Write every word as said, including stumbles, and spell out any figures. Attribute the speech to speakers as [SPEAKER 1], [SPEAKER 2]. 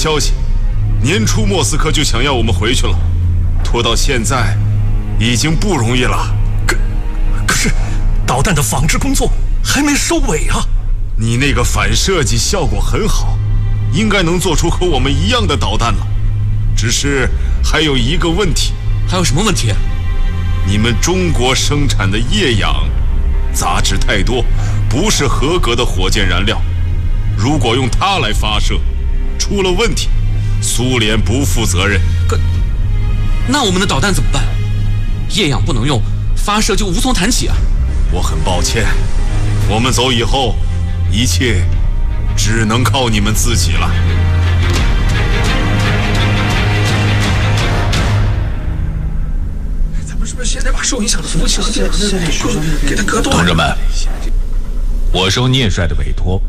[SPEAKER 1] 消息，年初莫斯科就想要我们回去了，拖到现在，已经不容易了。
[SPEAKER 2] 可可是，导弹的仿制工作还没收尾啊！
[SPEAKER 1] 你那个反设计效果很好，应该能做出和我们一样的导弹了。只是还有一个问题。
[SPEAKER 3] 还有什么问题？
[SPEAKER 1] 你们中国生产的液氧杂质太多，不是合格的火箭燃料。如果用它来发射，出了问题，苏联不负责任。
[SPEAKER 3] 可，那我们的导弹怎么办？液氧不能用，发射就无从谈起啊！
[SPEAKER 1] 我很抱歉，我们走以后，一切只能靠你们自己了。
[SPEAKER 2] 咱们是不是现在把受影响的服务器和电脑给它割断？
[SPEAKER 4] 同志们，我受聂帅的委托，